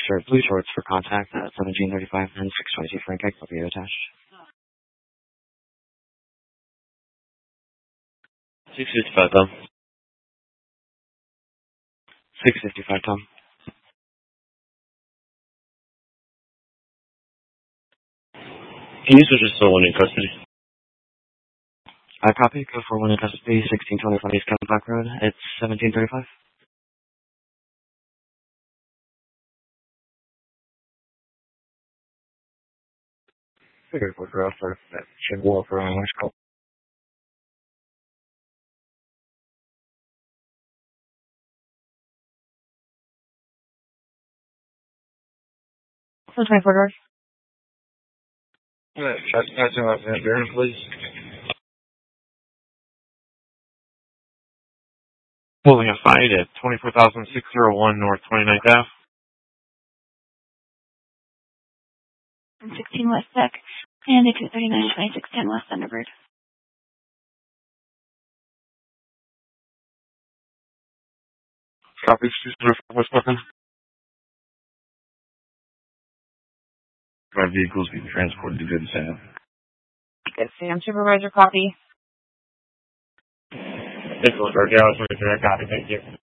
shirt, blue shorts for contact at 1735 and 622 Frank. I copy you attached. 655, Tom. 655, Tom. Can you switch us to one in custody? I copy. Go for one in custody, 1625 East Camelback Road. It's 1735. Figured we're off for that should walk around West Coast. So 24 doors. Passing off that bearing, please. Holding a fight at 24,601 North 29th Ave. 16 West Beck. And a 239 2610 West Thunderbird. Copy, West Buckham. 5 vehicles being transported to Good Sam. Good Sam Supervisor, copy. Nicholas, our Dallas, copy, thank you.